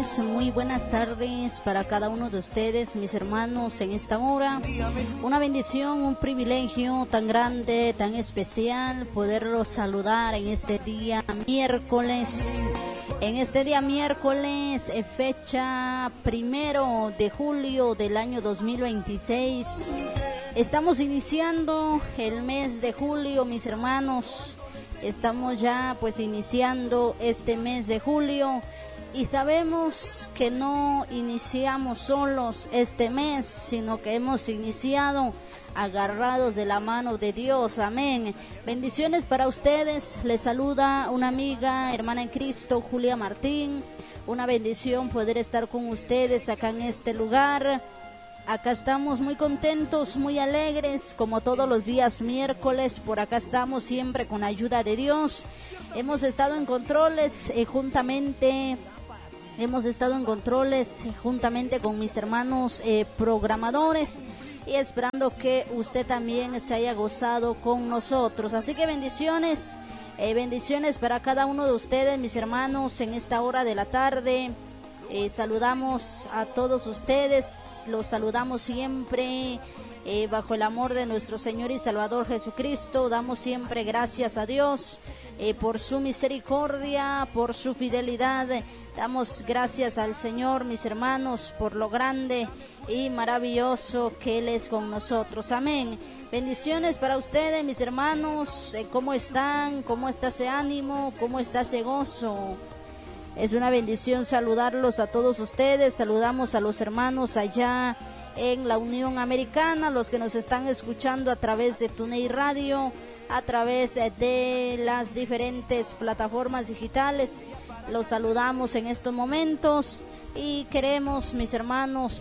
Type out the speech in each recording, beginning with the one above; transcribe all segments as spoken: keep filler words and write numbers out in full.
tardes, muy buenas tardes para cada uno de ustedes, mis hermanos, en esta hora. Una bendición, un privilegio tan grande, tan especial, poderlos saludar en este día miércoles. En este día miércoles, fecha primero de julio del año dos mil veintiséis. Estamos iniciando el mes de julio, mis hermanos. Estamos ya pues iniciando este mes de julio y sabemos que no iniciamos solos este mes, sino que hemos iniciado agarrados de la mano de Dios. Amén. Bendiciones para ustedes. Les saluda una amiga, hermana en Cristo, Julia Martín. Una bendición poder estar con ustedes acá en este lugar. Acá estamos muy contentos, muy alegres, como todos los días miércoles. Por acá estamos siempre con la ayuda de Dios. Hemos estado en controles eh, juntamente, hemos estado en controles eh, juntamente con mis hermanos eh, programadores y esperando que usted también se haya gozado con nosotros. Así que bendiciones, eh, bendiciones para cada uno de ustedes, mis hermanos, en esta hora de la tarde. Eh, saludamos a todos ustedes, los saludamos siempre eh, bajo el amor de nuestro Señor y Salvador Jesucristo. Damos siempre gracias a Dios eh, por su misericordia, por su fidelidad. Damos gracias al Señor, mis hermanos, por lo grande y maravilloso que Él es con nosotros. Amén. Bendiciones para ustedes, mis hermanos. Eh, ¿Cómo están? ¿Cómo está ese ánimo? ¿Cómo está ese gozo? Es una bendición saludarlos a todos ustedes. Saludamos a los hermanos allá en la Unión Americana, los que nos están escuchando a través de TuneIn Radio, a través de las diferentes plataformas digitales. Los saludamos en estos momentos y queremos, mis hermanos,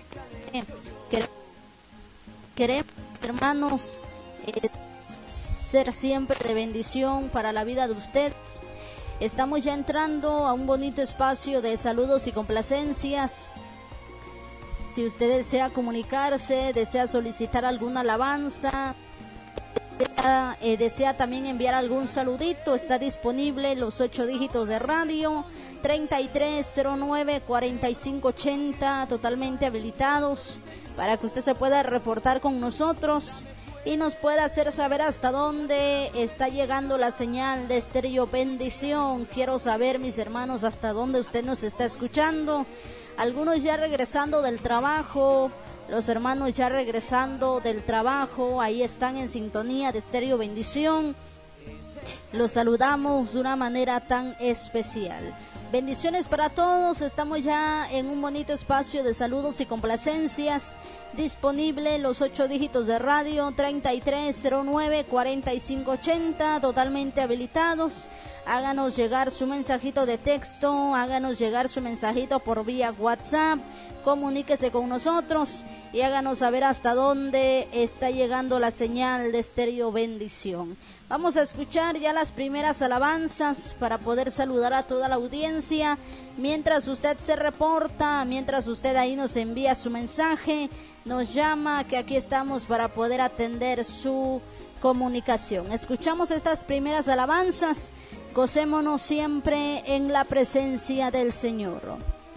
queremos, hermanos, eh, ser siempre de bendición para la vida de ustedes. Estamos ya entrando a un bonito espacio de saludos y complacencias. Si usted desea comunicarse, desea solicitar alguna alabanza, desea, eh, desea también enviar algún saludito, está disponible los ocho dígitos de radio, treinta y tres cero nueve cuarenta y cinco ochenta, totalmente habilitados para que usted se pueda reportar con nosotros y nos pueda hacer saber hasta dónde está llegando la señal de Estéreo Bendición. Quiero saber, mis hermanos, hasta dónde usted nos está escuchando. Algunos ya regresando del trabajo, los hermanos ya regresando del trabajo, ahí están en sintonía de Estéreo Bendición. Los saludamos de una manera tan especial. Bendiciones para todos. Estamos ya en un bonito espacio de saludos y complacencias. Disponible los ocho dígitos de radio, treinta y tres cero nueve cuarenta y cinco ochenta, totalmente habilitados. Háganos llegar su mensajito de texto, háganos llegar su mensajito por vía WhatsApp. Comuníquese con nosotros y háganos saber hasta dónde está llegando la señal de Estéreo Bendición. Vamos a escuchar ya las primeras alabanzas para poder saludar a toda la audiencia. Mientras usted se reporta, mientras usted ahí nos envía su mensaje, nos llama, que aquí estamos para poder atender su comunicación. Escuchamos estas primeras alabanzas, gocémonos siempre en la presencia del Señor.